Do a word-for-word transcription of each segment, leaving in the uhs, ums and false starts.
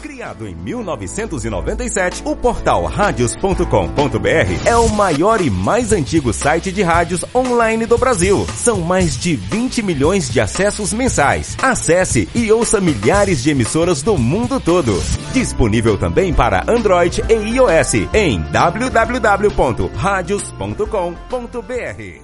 Criado em mil novecentos e noventa e sete, o portal radios ponto com ponto br é o maior e mais antigo site de rádios online do Brasil. São mais de vinte milhões de acessos mensais. Acesse e ouça milhares de emissoras do mundo todo. Disponível também para Android e iOS em w w w ponto radios ponto com ponto br.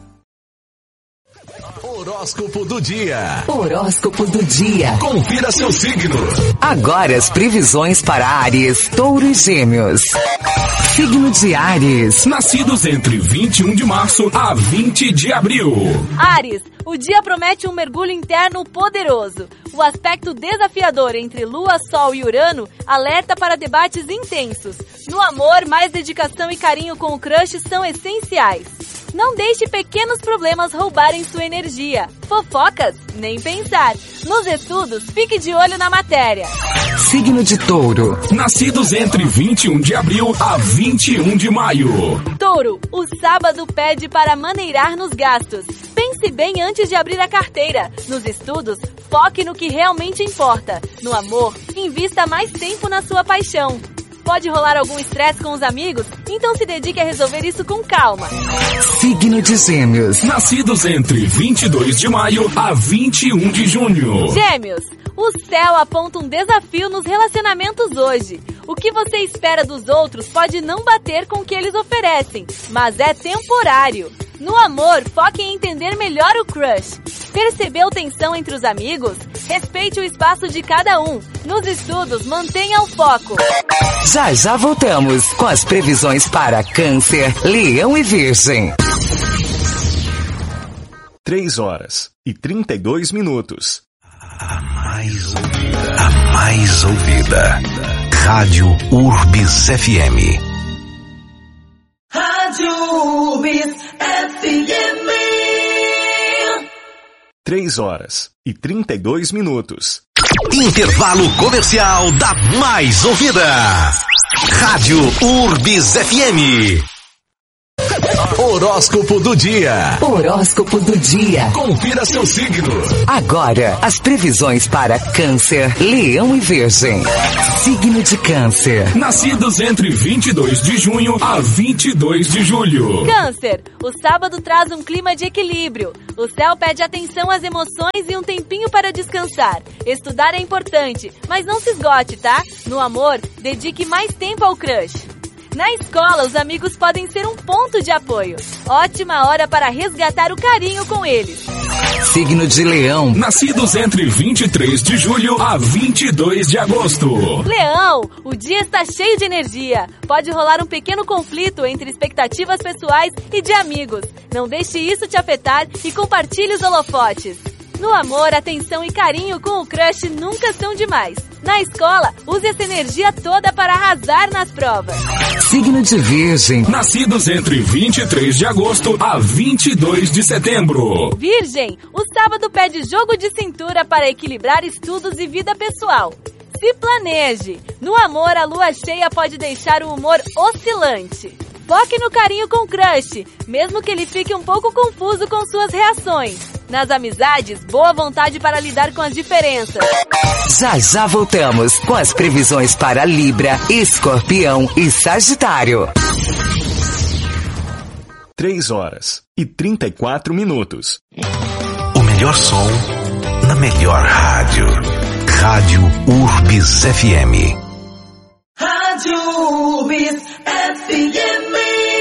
Horóscopo do dia. Horóscopo do dia. Confira seu signo. Agora as previsões para Áries, Touro e Gêmeos. Signo de Áries. Nascidos entre vinte e um de março a vinte de abril. Áries, o dia promete um mergulho interno poderoso. O aspecto desafiador entre Lua, Sol e Urano alerta para debates intensos. No amor, mais dedicação e carinho com o crush são essenciais. Não deixe pequenos problemas roubarem sua energia. Fofocas? Nem pensar. Nos estudos, fique de olho na matéria. Signo de Touro. Nascidos entre vinte e um de abril a vinte e um de maio. Touro, o sábado pede para maneirar nos gastos. Pense bem antes de abrir a carteira. Nos estudos, foque no que realmente importa. No amor, invista mais tempo na sua paixão. Pode rolar algum estresse com os amigos? Então se dedique a resolver isso com calma. Signo de Gêmeos. Nascidos entre vinte e dois de maio a vinte e um de junho. Gêmeos, o céu aponta um desafio nos relacionamentos hoje. O que você espera dos outros pode não bater com o que eles oferecem, mas é temporário. No amor, foque em entender melhor o crush. Percebeu tensão entre os amigos? Respeite o espaço de cada um. Nos estudos, mantenha o foco. Já já voltamos com as previsões para Câncer, Leão e Virgem. três horas e trinta e dois minutos. A mais ouvida. A mais ouvida. Rádio Urbis F M. Rádio Urbis F M. três horas e trinta e dois minutos. Intervalo comercial da mais ouvida. Rádio Urbis F M. Horóscopo do dia. Horóscopo do dia. Confira seu signo. Agora, as previsões para Câncer, Leão e Virgem. Signo de Câncer. Nascidos entre vinte e dois de junho a vinte e dois de julho. Câncer, o sábado traz um clima de equilíbrio. O céu pede atenção às emoções e um tempinho para descansar. Estudar é importante, mas não se esgote, tá? No amor, dedique mais tempo ao crush. Na escola, os amigos podem ser um ponto de apoio. Ótima hora para resgatar o carinho com eles. Signo de Leão. Nascidos entre vinte e três de julho a vinte e dois de agosto. Leão, o dia está cheio de energia. Pode rolar um pequeno conflito entre expectativas pessoais e de amigos. Não deixe isso te afetar e compartilhe os holofotes. No amor, atenção e carinho com o crush nunca são demais. Na escola, use essa energia toda para arrasar nas provas. Signo de Virgem. Nascidos entre vinte e três de agosto a vinte e dois de setembro. Virgem, o sábado pede jogo de cintura para equilibrar estudos e vida pessoal. Se planeje. No amor, a lua cheia pode deixar o humor oscilante. Foque no carinho com o crush, mesmo que ele fique um pouco confuso com suas reações. Nas amizades, boa vontade para lidar com as diferenças. Já já voltamos com as previsões para Libra, Escorpião e Sagitário. três horas e trinta e quatro minutos. O melhor som na melhor rádio. Rádio Urbis F M. Rádio Urbis F M.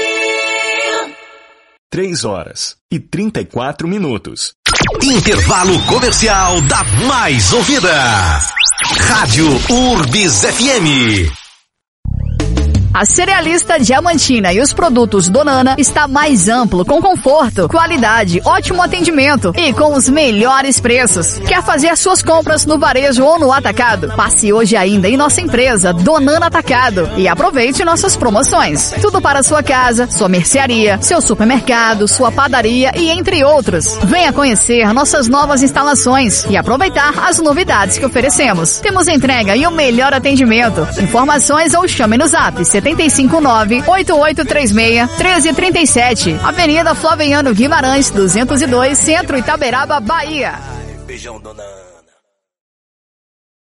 três horas e trinta e quatro minutos. Intervalo comercial da mais ouvida. Rádio Urbis F M. A Cerealista Diamantina e os produtos Donana está mais amplo, com conforto, qualidade, ótimo atendimento e com os melhores preços. Quer fazer suas compras no varejo ou no atacado? Passe hoje ainda em nossa empresa Donana Atacado e aproveite nossas promoções. Tudo para sua casa, sua mercearia, seu supermercado, sua padaria e entre outros. Venha conhecer nossas novas instalações e aproveitar as novidades que oferecemos. Temos entrega e o melhor atendimento. Informações ou chame no zap setenta e cinco nove, oito oito três seis, um três três sete. Avenida Flaviano Guimarães, duzentos e dois, Centro Itaberaba, Bahia. Beijão, dona.